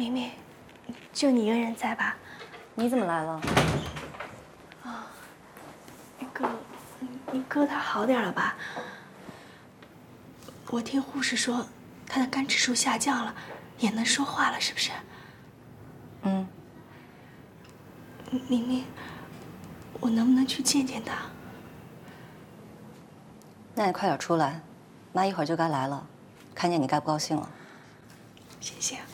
明明，就你一个人在吧？ 你怎么来了？ 你哥他好点了吧？我听护士说，他的肝指数下降了，也能说话了，是不是？ 嗯。 明明，我能不能去见见他？ 那你快点出来，妈一会儿就该来了，看见你该不高兴了。 谢谢。